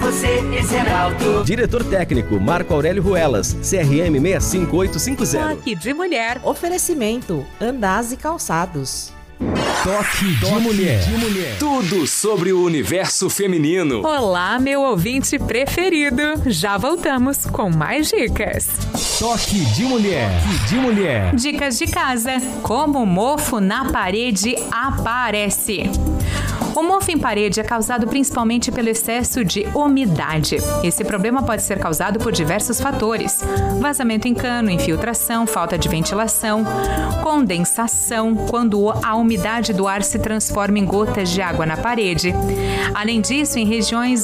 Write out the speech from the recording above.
você, Excelauto. Diretor técnico Marco Aurélio Ruelas, CRM 65850. Toque de Mulher. Oferecimento Andaz e Calçados. Toque de Mulher. Tudo sobre o universo feminino. Olá, meu ouvinte preferido. Já voltamos com mais dicas. Toque de Mulher. Dicas de casa. Como o mofo na parede aparece. O mofo em parede é causado principalmente pelo excesso de umidade. Esse problema pode ser causado por diversos fatores: vazamento em cano, infiltração, falta de ventilação, condensação, quando a umidade do ar se transforma em gotas de água na parede. Além disso, em regiões